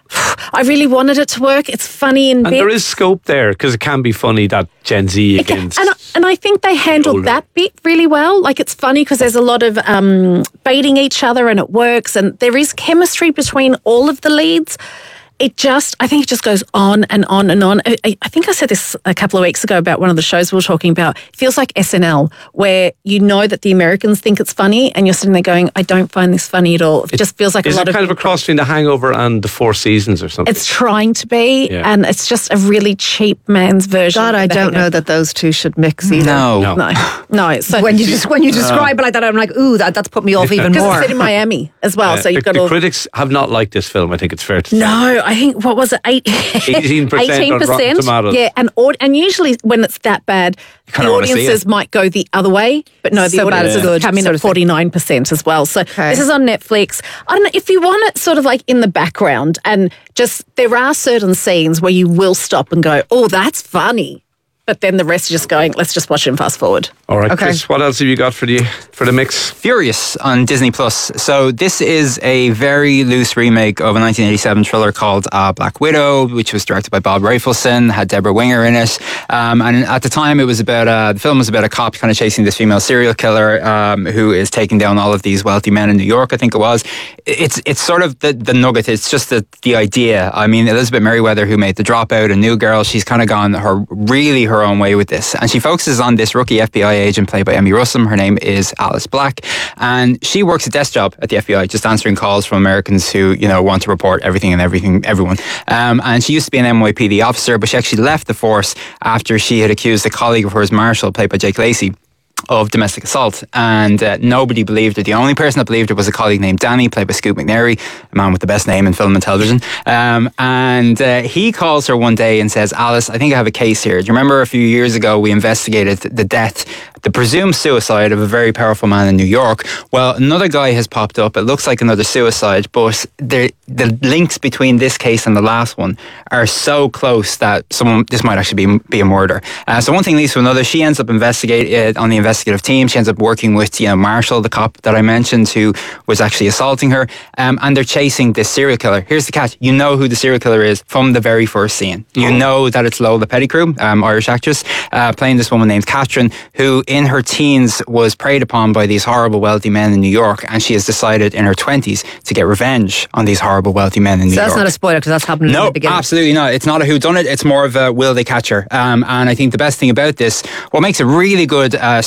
I really wanted it to work. It's funny in And bits. there is scope there because it can be funny that Gen Z It can- against. and, I- and I think they handled older. that bit really well. Like, it's funny because there's a lot of um, baiting each other and it works, and there is chemistry between all of the leads. It just, I think it just goes on and on and on. I, I think I said this a couple of weeks ago about one of the shows we were talking about. It feels like S N L, where you know that the Americans think it's funny and you're sitting there going, I don't find this funny at all. It, just feels like a is lot it of... kind of a cross between The Hangover and The Four Seasons or something? It's trying to be, Yeah. and it's just a really cheap man's version. God, of I The don't know Hangover. that those two should mix either. No. No. No, no. So When you just when you describe it like that, I'm like, ooh, that, that's put me off even because more. it's set in Miami as well, Uh, so you've the, got the all. critics have not liked this film, I think it's fair to say. No, I think what was it? Eight, eighteen percent on Rotten Tomatoes. Yeah, and aud- and usually when it's that bad, the kinda wanna see audiences it. might go the other way, but no, the So bad audiences it's good, come in sort at of thing. forty-nine percent as well. So Okay. this is on Netflix. I don't know if you want it sort of like in the background, and just there are certain scenes where you will stop and go, "Oh, that's funny," but then the rest are just going, "Let's just watch it and fast forward." All right, Okay. Chris, what else have you got for the for the mix? Furious on Disney Plus. So this is a very loose remake of a nineteen eighty-seven thriller called uh, Black Widow, which was directed by Bob Rafelson, had Deborah Winger in it. Um, and at the time, it was about uh, the film was about a cop kind of chasing this female serial killer um, who is taking down all of these wealthy men in New York. I think it was. It's it's sort of the the nugget. It's just the the idea. I mean, Elizabeth Merriweather, who made The Dropout, a New Girl, she's kind of gone her really her own way with this, and she focuses on this rookie F B I agent played by Emmy Rossum. Her name is Alice Black, and she works a desk job at the F B I, just answering calls from Americans who, you know, want to report everything and everything, everyone. Um, and she used to be an N Y P D officer, but she actually left the force after she had accused a colleague of hers, Marshall, played by Jake Lacey, of domestic assault, and uh, nobody believed it. The only person that believed it was a colleague named Danny, played by Scoot McNairy, a man with the best name in film and television. Um, and uh, he calls her one day and says, Alice, I think I have a case here. Do you remember a few years ago we investigated the death, the presumed suicide of a very powerful man in New York? Well, another guy has popped up. It looks like another suicide, but the the links between this case and the last one are so close that someone this might actually be be a murder. Uh, so one thing leads to another. She ends up investigating uh, on the investigative team. She ends up working with, you know, Marshall, the cop that I mentioned, who was actually assaulting her, um, and they're chasing this serial killer. Here's the catch: you know who the serial killer is from the very first scene. You know that it's Lola Pettigrew, um, Irish actress, uh, playing this woman named Catherine, who in her teens was preyed upon by these horrible wealthy men in New York, and she has decided in her twenties to get revenge on these horrible wealthy men in New So York. that's not a spoiler because that's happening in No, the beginning. absolutely not. It's not a whodunit. It's more of a will they catch her. Um, and I think the best thing about this, what makes a really good uh, story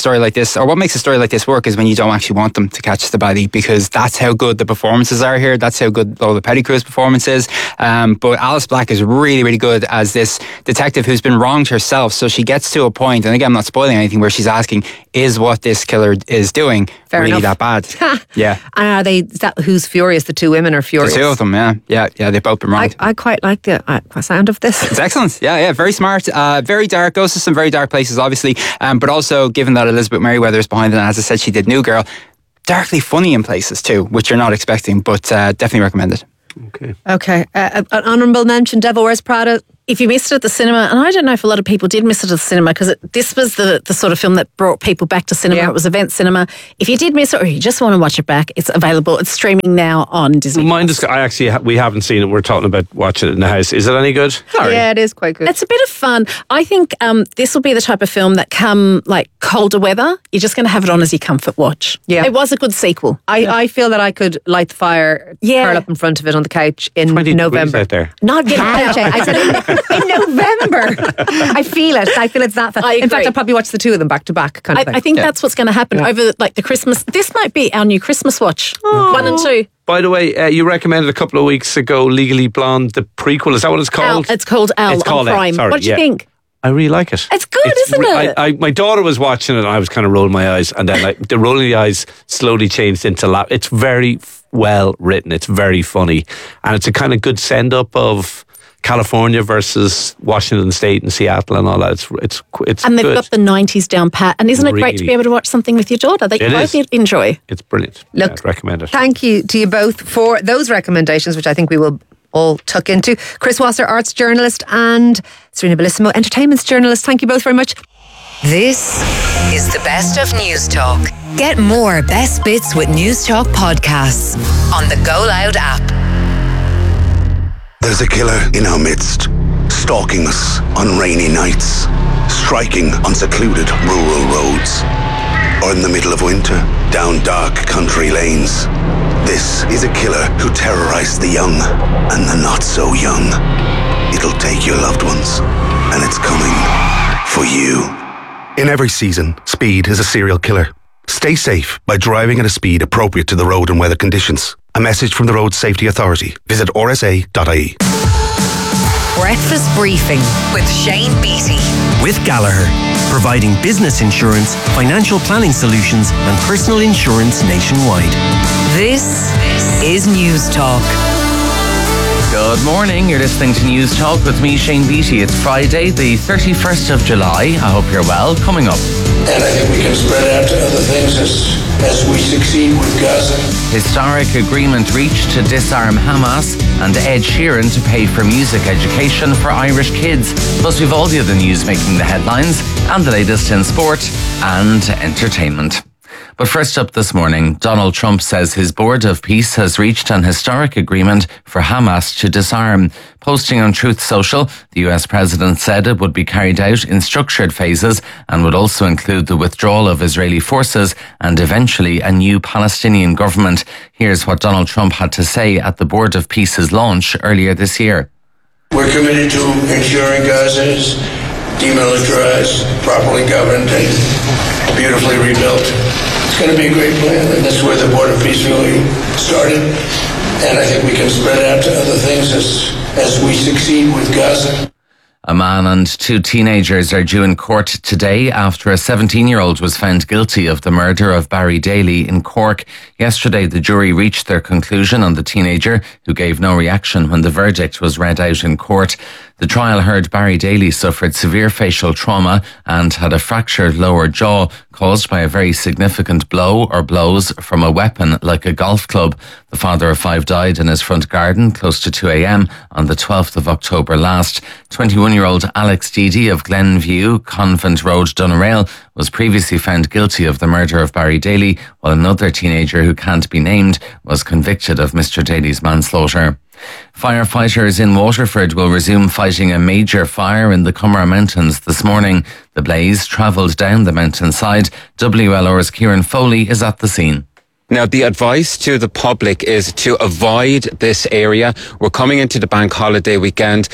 story like this, or what makes a story like this work, is when you don't actually want them to catch the baddie, because that's how good the performances are here. That's how good Lola Pettigrew's performance is. Um, but Alice Black is really, really good as this detective who's been wronged herself. So she gets to a point, and again, I'm not spoiling anything, where she's asking, is what this killer is doing Fair really enough. that bad? Yeah. And are they, is that who's furious? The two women are furious? The two of them, yeah. Yeah, yeah, they've both been wronged. I, I quite like the uh, sound of this. It's excellent. Yeah, yeah, very smart. Uh, very dark. Goes to some very dark places, obviously. Um, but also, given that Elizabeth Merriweather is behind it, and as I said, she did New Girl, darkly funny in places too, which you're not expecting, but uh, definitely recommend it. Okay. Okay. Uh, an honourable mention, Devil Wears Prada. If you missed it at the cinema, and I don't know if a lot of people did miss it at the cinema, because this was the, the sort of film that brought people back to cinema. Yeah. It was event cinema. If you did miss it, or you just want to watch it back, it's available. It's streaming now on Disney. Mine is, I actually, ha- we haven't seen it. We're talking about watching it in the house. Is it any good? Sorry. Yeah, it is quite good. It's a bit of fun. I think um, this will be the type of film that come like colder weather, you're just going to have it on as your comfort watch. Yeah. It was a good sequel. I, Yeah. I feel that I could light the fire, Yeah. curl up in front of it on the couch in twenty November. degrees out there. Not get Couch, out. I said in, in November. I feel it. I feel it's that. I in fact, agree. I'll probably watch the two of them back to back. Kind I, of thing. I think Yeah. that's what's going to happen over like the Christmas. This might be our new Christmas watch. One and two. By the way, uh, you recommended a couple of weeks ago Legally Blonde, the prequel. Is that what it's Al, called? it's called Al It's called on Al, Prime. sorry, what do you yeah. think? I really like it. It's good, isn't re- it? I, I, my daughter was watching it and I was kind of rolling my eyes, and then like, the rolling the eyes slowly changed into laugh. It's very f- well written. It's very funny, and it's a kind of good send up of California versus Washington State and Seattle and all that. It's it's it's And they've good. got the nineties down pat. And isn't it great to Really. be able to watch something with your daughter that you It both is. enjoy? It's brilliant. Look, Yeah, I'd recommend it. Thank you to you both for those recommendations, which I think we will all tuck into. Chris Wasser, arts journalist, and Serena Bellissimo, entertainment journalist. Thank you both very much. This is the best of News Talk. Get more best bits with News Talk podcasts on the Go Loud app. There's a killer in our midst, stalking us on rainy nights, striking on secluded rural roads, or in the middle of winter, down dark country lanes. This is a killer who terrorized the young and the not so young. It'll take your loved ones, and it's coming for you. In every season, speed is a serial killer. Stay safe by driving at a speed appropriate to the road and weather conditions. A message from the Road Safety Authority. Visit r s a dot i e. Breakfast Briefing with Shane Beattie. With Gallagher, providing business insurance, financial planning solutions and personal insurance nationwide. This is News Talk. Good morning, you're listening to News Talk with me, Shane Beattie. It's Friday, the thirty-first of July. I hope you're well. Coming up. And I think we can spread out to other things as, as we succeed with Gaza. Historic agreement reached to disarm Hamas, and Ed Sheeran to pay for music education for Irish kids. Plus we've all the other news making the headlines, and the latest in sport and entertainment. But first up this morning, Donald Trump says his Board of Peace has reached an historic agreement for Hamas to disarm. Posting on Truth Social, the U S president said it would be carried out in structured phases and would also include the withdrawal of Israeli forces and eventually a new Palestinian government. Here's what Donald Trump had to say at the Board of Peace's launch earlier this year. We're committed to ensuring Gaza is demilitarized, properly governed, and beautifully rebuilt. It's going to be a great plan, and that's where the Board of Peace really started. And I think we can spread out to other things as, as we succeed with Gaza. A man and two teenagers are due in court today after a seventeen-year-old was found guilty of the murder of Barry Daly in Cork. Yesterday, the jury reached their conclusion on the teenager, who gave no reaction when the verdict was read out in court. The trial heard Barry Daly suffered severe facial trauma and had a fractured lower jaw caused by a very significant blow or blows from a weapon like a golf club. The father of five died in his front garden close to two a.m. on the twelfth of October last. twenty-one-year-old Alex Deedy of Glenview, Convent Road, Doneraile, was previously found guilty of the murder of Barry Daly, while another teenager who can't be named was convicted of Mister Daly's manslaughter. Firefighters in Waterford will resume fighting a major fire in the Cummer Mountains this morning. The blaze travelled down the mountainside. W L R's Kieran Foley is at the scene. Now, the advice to the public is to avoid this area. We're coming into the bank holiday weekend.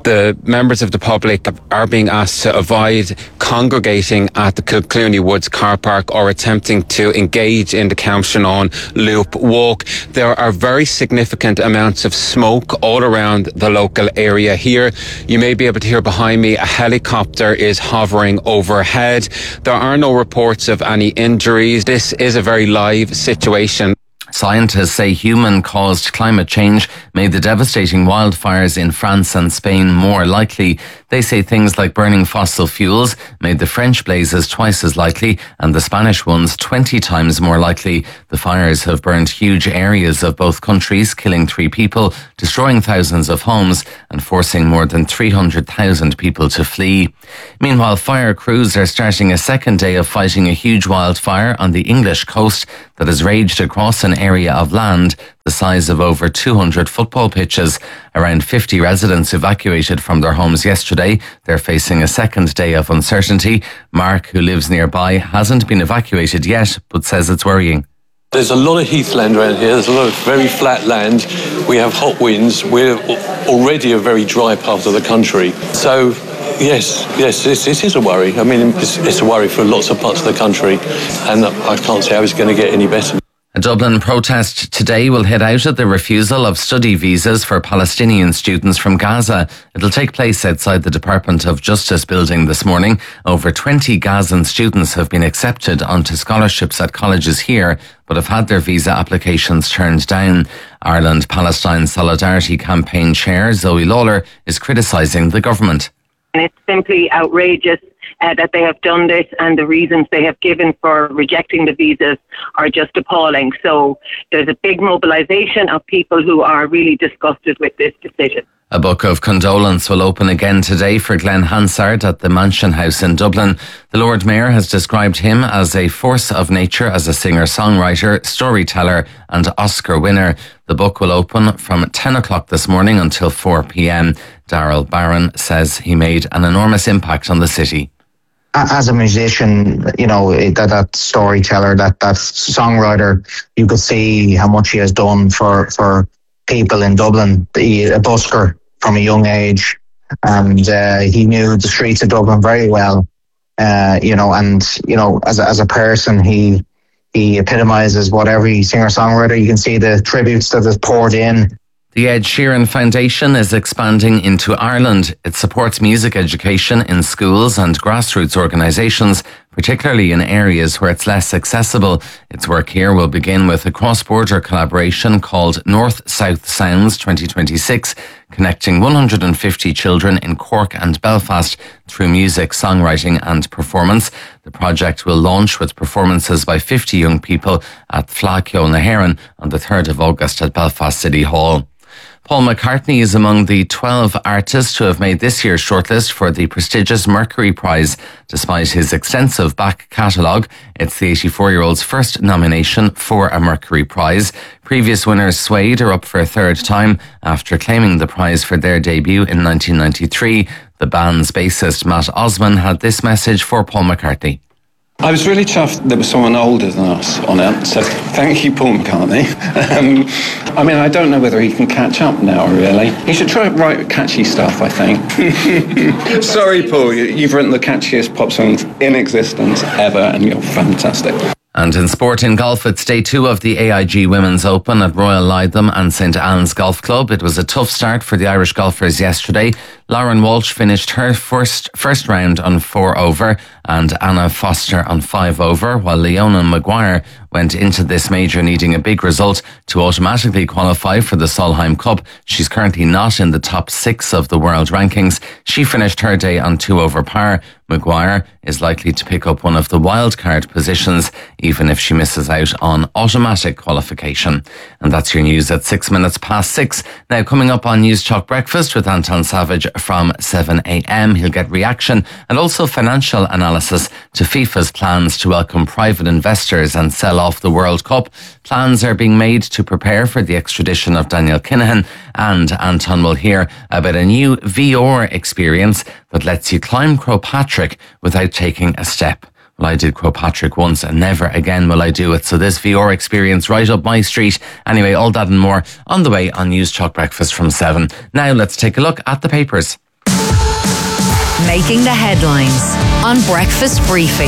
The members of the public are being asked to avoid congregating at the Kilclooney Woods car park or attempting to engage in the Camshanon Loop walk. There are very significant amounts of smoke all around the local area here. You may be able to hear behind me a helicopter is hovering overhead. There are no reports of any injuries. This is a very live situation. Scientists say human-caused climate change made the devastating wildfires in France and Spain more likely. They say things like burning fossil fuels made the French blazes twice as likely and the Spanish ones twenty times more likely. The fires have burned huge areas of both countries, killing three people, destroying thousands of homes and forcing more than three hundred thousand people to flee. Meanwhile, fire crews are starting a second day of fighting a huge wildfire on the English coast that has raged across an area of land the size of over two hundred football pitches. Around fifty residents evacuated from their homes yesterday. They're facing a second day of uncertainty. Mark, who lives nearby, hasn't been evacuated yet, but says it's worrying. There's a lot of heathland around here. There's a lot of very flat land. We have hot winds. We're already a very dry part of the country. So, yes, yes, this, this is a worry. I mean, it's, it's a worry for lots of parts of the country. And I can't say how it's going to get any better. A Dublin protest today will head out at the refusal of study visas for Palestinian students from Gaza. It'll take place outside the Department of Justice building this morning. Over twenty Gazan students have been accepted onto scholarships at colleges here, but have had their visa applications turned down. Ireland-Palestine Solidarity Campaign Chair Zoe Lawler is criticising the government. It's simply outrageous uh, that they have done this, and the reasons they have given for rejecting the visas are just appalling. So there's a big mobilisation of people who are really disgusted with this decision. A book of condolence will open again today for Glenn Hansard at the Mansion House in Dublin. The Lord Mayor has described him as a force of nature as a singer-songwriter, storyteller and Oscar winner. The book will open from ten o'clock this morning until four p.m. Daryl Barron says he made an enormous impact on the city. As a musician, you know, that, that storyteller, that, that songwriter, you could see how much he has done for, for people in Dublin. He, a busker from a young age, and uh, he knew the streets of Dublin very well. Uh, you know, and you know, as a, as a person, he he epitomises what every singer-songwriter. You can see the tributes that is poured in. The Ed Sheeran Foundation is expanding into Ireland. It supports music education in schools and grassroots organisations, particularly in areas where it's less accessible. Its work here will begin with a cross-border collaboration called North-South Sounds twenty twenty-six, connecting one hundred fifty children in Cork and Belfast through music, songwriting and performance. The project will launch with performances by fifty young people at Fleadh na hÉireann on the third of August at Belfast City Hall. Paul McCartney is among the twelve artists who have made this year's shortlist for the prestigious Mercury Prize. Despite his extensive back catalogue, it's the eighty-four-year-old's first nomination for a Mercury Prize. Previous winners Suede are up for a third time after claiming the prize for their debut in nineteen ninety-three. The band's bassist Matt Osman had this message for Paul McCartney. I was really chuffed there was someone older than us on it, so thank you, Paul McCartney. Um, I mean, I don't know whether he can catch up now, really. He should try to write catchy stuff, I think. Sorry, Paul, you've written the catchiest pop songs in existence ever, and you're fantastic. And in sport, in golf, it's day two of the A I G Women's Open at Royal Lytham and St Anne's Golf Club. It was a tough start for the Irish golfers yesterday. Lauren Walsh finished her first first round on four over and Anna Foster on five over, while Leona Maguire went into this major needing a big result to automatically qualify for the Solheim Cup. She's currently not in the top six of the world rankings. She finished her day on two over par. Maguire is likely to pick up one of the wildcard positions, even if she misses out on automatic qualification. And that's your news at six minutes past six. Now, coming up on News Talk Breakfast with Anton Savage from seven a.m. He'll get reaction and also financial analysis to FIFA's plans to welcome private investors and sell off the World Cup. Plans are being made to prepare for the extradition of Daniel Kinahan, and Anton will hear about a new V R experience that lets you climb Croagh Patrick without taking a step. Well, I did Croagh Patrick once and never again will I do it. So this V R experience right up my street. Anyway, all that and more on the way on News Talk Breakfast from seven. Now let's take a look at the papers. Making the headlines on Breakfast Briefing.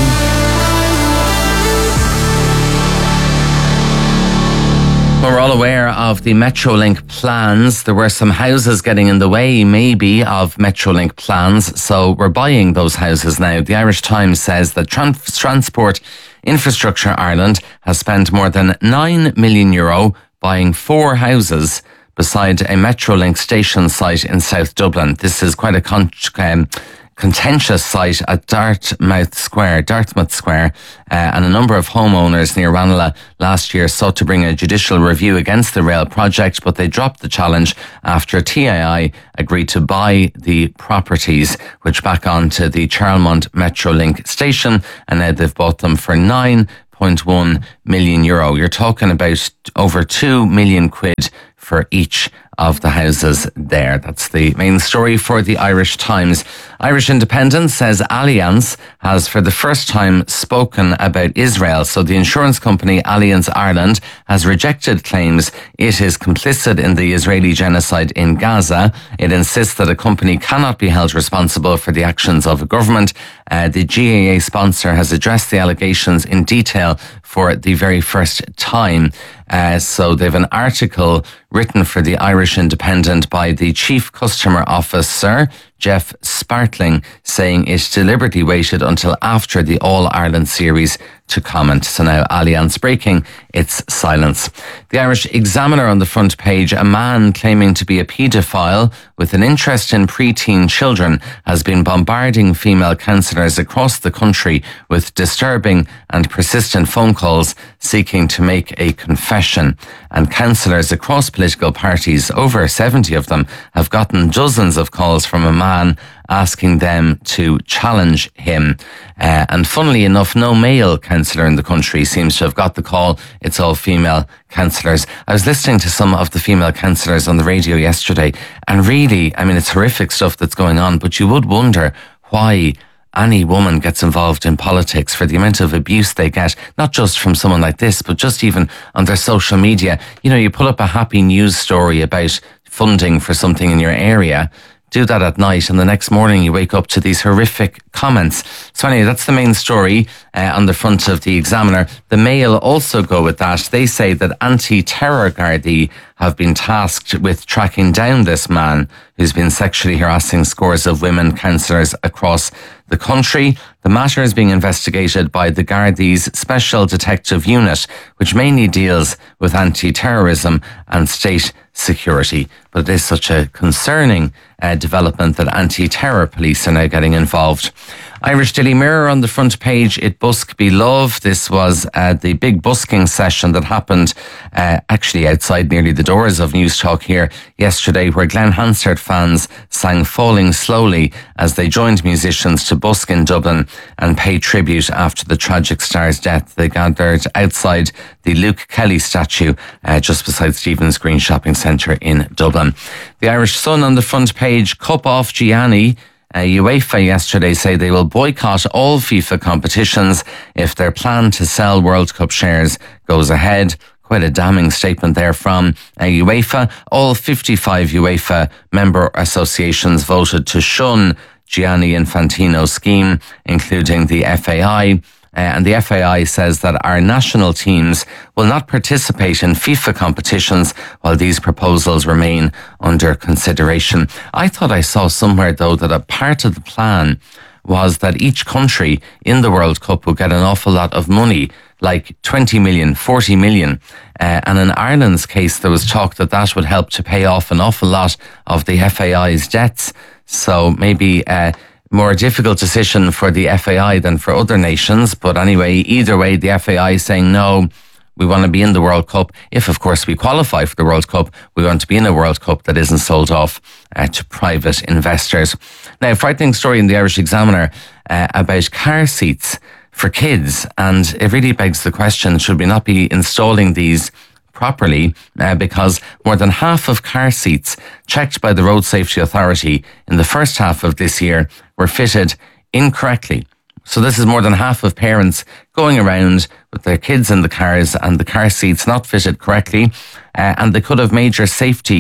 We're all aware of the Metrolink plans. There were some houses getting in the way, maybe, of Metrolink plans, so we're buying those houses now. The Irish Times says that Trans- Transport Infrastructure Ireland has spent more than nine million euro buying four houses beside a Metrolink station site in South Dublin. This is quite a con- um, contentious site at Dartmouth Square, Dartmouth Square, uh, and a number of homeowners near Ranelagh last year sought to bring a judicial review against the rail project, but they dropped the challenge after T A I agreed to buy the properties, which back onto the Charlemont Metrolink station, and now they've bought them for nine point one million euro. You're talking about over two million quid for each of the houses there. That's the main story for the Irish Times. Irish Independent says Allianz has for the first time spoken about Israel. So the insurance company Allianz Ireland has rejected claims it is complicit in the Israeli genocide in Gaza. It insists that a company cannot be held responsible for the actions of a government. Uh, the G A A sponsor has addressed the allegations in detail for the very first time. Uh, so they've an article written for the Irish Independent by the Chief Customer Officer, Jeff Spartling, saying it deliberately waited until after the All-Ireland series to comment. So now Allianz breaking its silence. The Irish Examiner on the front page, a man claiming to be a paedophile with an interest in preteen children has been bombarding female counsellors across the country with disturbing and persistent phone calls seeking to make a confession. And counsellors across political parties, over seventy of them, have gotten dozens of calls from a man asking them to challenge him. Uh, and funnily enough, no male counsellor in the country seems to have got the call. It's all female counsellors. I was listening to some of the female counsellors on the radio yesterday, and really, I mean, it's horrific stuff that's going on, but you would wonder why any woman gets involved in politics, for the amount of abuse they get, not just from someone like this, but just even on their social media. You know, you pull up a happy news story about funding for something in your area, do that at night, and the next morning you wake up to these horrific comments. So anyway, that's the main story uh, on the front of the Examiner. The Mail also go with that. They say that anti-terror Gardaí have been tasked with tracking down this man who's been sexually harassing scores of women counsellors across the country. The matter is being investigated by the Gardaí's Special Detective Unit, which mainly deals with anti-terrorism and state security. But it is such a concerning uh, development that anti-terror police are now getting involved. Irish Daily Mirror on the front page, It Busk Be Love. This was uh, the big busking session that happened uh, actually outside nearly the doors of News Talk here yesterday, where Glen Hansard fans sang Falling Slowly as they joined musicians to busk in Dublin and pay tribute after the tragic star's death. They gathered outside the Luke Kelly statue uh, just beside Stephen's Green Shopping Centre in Dublin. The Irish Sun on the front page, Cup off Gianni. Uh, UEFA yesterday say they will boycott all FIFA competitions if their plan to sell World Cup shares goes ahead. Quite a damning statement there from uh, UEFA. All fifty-five UEFA member associations voted to shun Gianni Infantino's scheme, including the F A I. Uh, and the F A I says that our national teams will not participate in FIFA competitions while these proposals remain under consideration. I thought I saw somewhere, though, that a part of the plan was that each country in the World Cup would get an awful lot of money, like twenty million, forty million. Uh, and in Ireland's case, there was talk that that would help to pay off an awful lot of the F A I's debts. So maybe uh, more difficult decision for the F A I than for other nations. But anyway, either way, the F A I is saying, no, we want to be in the World Cup. If, of course, we qualify for the World Cup, we want to be in a World Cup that isn't sold off uh, to private investors. Now, a frightening story in the Irish Examiner uh, about car seats for kids. And it really begs the question, should we not be installing these properly, uh, because more than half of car seats checked by the Road Safety Authority in the first half of this year were fitted incorrectly. So this is more than half of parents going around with their kids in the cars and the car seats not fitted correctly, uh, and they could have major safety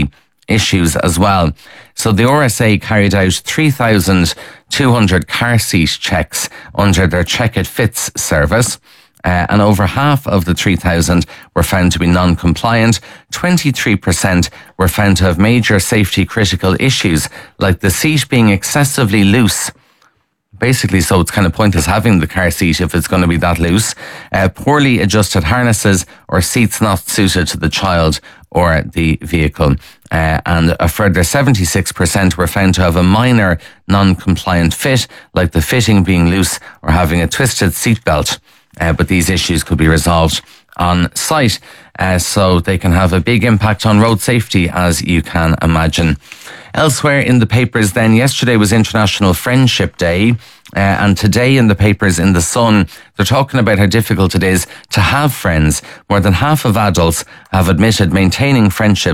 issues as well. So the R S A carried out three thousand two hundred car seat checks under their Check It Fits service. Uh, and over half of the three thousand were found to be non-compliant. twenty-three percent were found to have major safety critical issues, like the seat being excessively loose. Basically, so it's kind of pointless having the car seat if it's going to be that loose. Uh, poorly adjusted harnesses or seats not suited to the child or the vehicle. Uh, and a further seventy-six percent were found to have a minor non-compliant fit, like the fitting being loose or having a twisted seatbelt. Uh, but these issues could be resolved on site, uh, so they can have a big impact on road safety, as you can imagine. Elsewhere in the papers then, yesterday was International Friendship Day, uh, and today in the papers in The Sun, they're talking about how difficult it is to have friends. More than half of adults have admitted maintaining friendships